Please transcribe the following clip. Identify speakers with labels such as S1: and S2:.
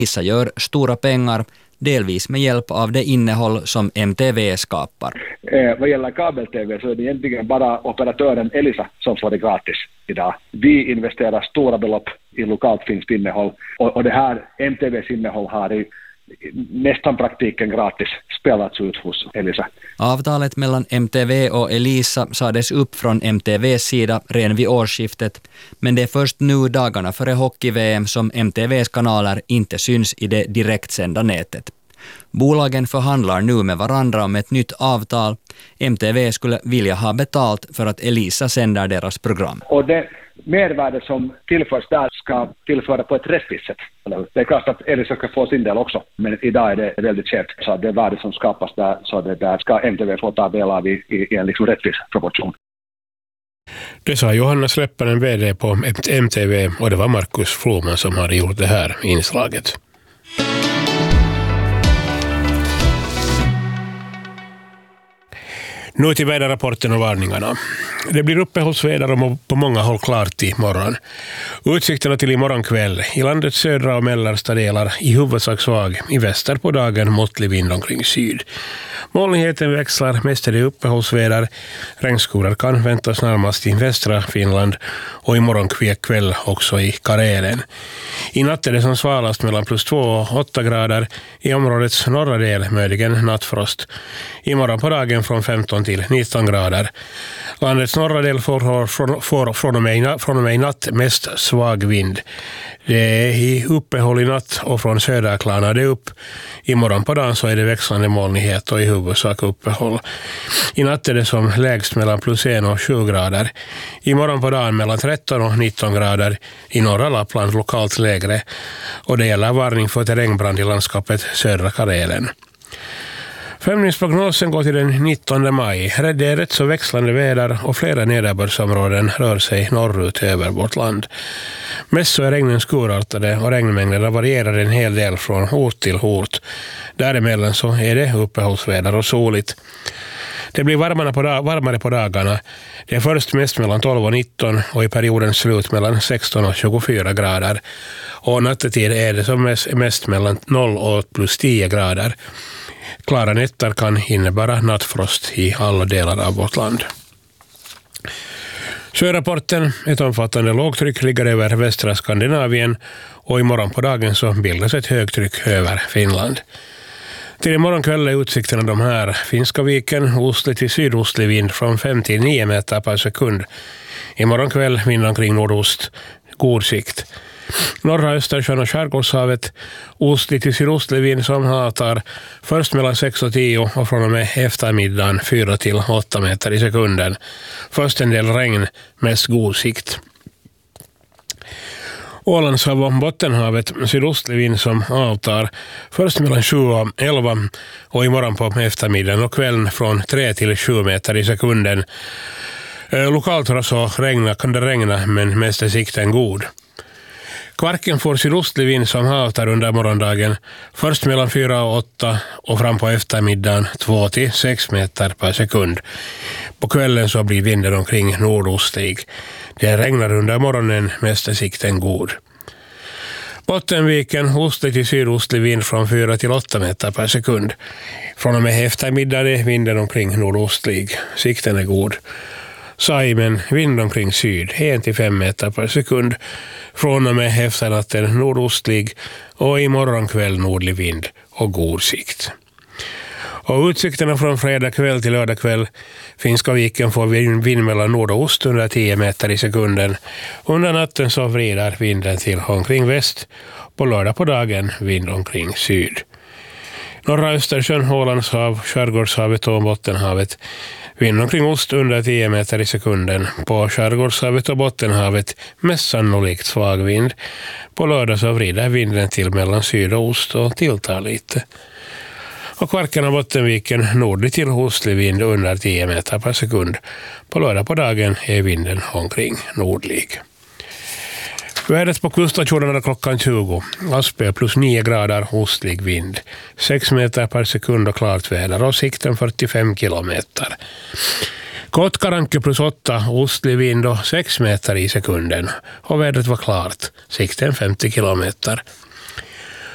S1: Vissa gör stora pengar, delvis med hjälp av det innehåll som MTV skapar.
S2: Vad gäller kabel-tv så är det egentligen bara operatören Elisa som får det gratis idag. Vi investerar stora belopp i lokalt finskt innehåll och det här MTVs innehåll har i nästan praktiken gratis spelats ut hos Elisa.
S1: Avtalet mellan MTV och Elisa sades upp från MTVs sida redan vid årsskiftet, men det är först nu dagarna före hockey-VM som MTVs kanaler inte syns i det direktsända nätet. Bolagen förhandlar nu med varandra om ett nytt avtal. MTV skulle vilja ha betalt för att Elisa sänder deras program.
S2: Och det mervärde som tillförs där ska tillföra på ett rättvist sätt. Det är klart att Elisa ska få sin del också, men idag är det väldigt skevt. Så det värde som skapas där, så det där ska MTV få ta del av i en liksom rättvis proportion.
S3: Det sa Johanna Släppanen, vd på MTV, och det var Markus Floman som hade gjort det här inslaget. Nu till väderrapporten och varningarna. Det blir uppehållsväder och på många håll klart i morgon. Utsikterna till imorgon kväll. I landets södra och mellersta delar i huvudsak svag. I väster på dagen måttlig vind omkring syd. Molnigheten växlar, mest är det uppehållsväder. Regnskurar kan väntas närmast i västra Finland och imorgon kväll också i Karelen. I natt är det som svalast mellan +2 och 8 grader. I områdets norra del möjligen nattfrost. Imorgon på dagen från 15 till 19 grader. Landets norra del får från och med i natt mest svag vind. Det är i uppehåll i natt och från söder klarnar det upp. Imorgon på dagen så är det växlande molnighet och i huvudsak uppehåll. I natt är det som lägst mellan +1 och 7 grader. Imorgon på dagen mellan 13 och 19 grader. I norra Lappland lokalt lägre. Och det gäller varning för terrängbrand i landskapet södra Karelen. Femningsprognosen går till den 19 maj. Det är rätt så växlande väder och flera nederbördsområden rör sig norrut över vårt land. Mest så är regnen skurartade och regnmängderna varierar en hel del från ort till ort. Däremellan så är det uppehållsväder och soligt. Det blir varmare på dagarna. Det är först mest mellan 12 och 19 och i periodens slut mellan 16 och 24 grader. Och nattetid är det som mest mellan 0 och +10 grader. Klara nätter kan innebära nattfrost i alla delar av vårt land. Sjörapporten, ett omfattande lågtryck ligger över västra Skandinavien och imorgon på dagen så bildas ett högtryck över Finland. Till imorgon kväll är utsikterna de här. Finska viken, ostlig till sydostlig vind från 5 till 9 meter per sekund. Imorgon kväll vind omkring nordost, god sikt. Norra Östersjön och Skärgårdshavet, ostlig till sydostlig vind som hatar först mellan 6 och 10 och från och med eftermiddagen 4 till 8 meter i sekunden. Först en del regn, mest god sikt. Ålandshav och Bottenhavet, sydostlig vind som avtar först mellan 7 och 11 och imorgon på eftermiddagen och kvällen från 3 till 7 meter i sekunden. Lokalt så kan det regna men mest är sikten god. Kvarken får sydostlig vind som hatar under morgondagen först mellan 4 och 8 och fram på eftermiddagen 2 till 6 meter per sekund. På kvällen så blir vinden omkring nordostlig. Det regnar under morgonen, mest är sikten god. Bottenviken, ostlig till sydostlig vind från 4 till 8 meter per sekund. Från och med eftermiddag är vinden omkring nordostlig. Sikten är god. Saimen, vind omkring syd, 1 till 5 meter per sekund. Från och med efternatten nordostlig och imorgon kväll nordlig vind och god sikt. Och utsikterna från fredag kväll till lördag kväll. Finska viken får vind mellan nord och ost under 10 meter i sekunden. Under natten så vrider vinden till omkring väst. På lördag på dagen vind omkring syd. Norra Östersjön, Ålandshav, Skärgårdshavet och Bottenhavet. Vind omkring ost under 10 meter i sekunden. På Skärgårdshavet och Bottenhavet mest sannolikt svag vind. På lördag så vrider vinden till mellan syd och ost och tilltar lite. Och Kvarken Bottenviken nordlig till ostlig vind under 10 meter per sekund. På lördag på dagen är vinden omkring nordlig. Vädret på kuststationerna klockan 20. Aspö plus 9 grader, ostlig vind. 6 meter per sekund och klart väder och sikten 45 kilometer. Kotkaranke plus 8, ostlig vind och 6 meter i sekunden. Och vädret var klart, sikten 50 kilometer.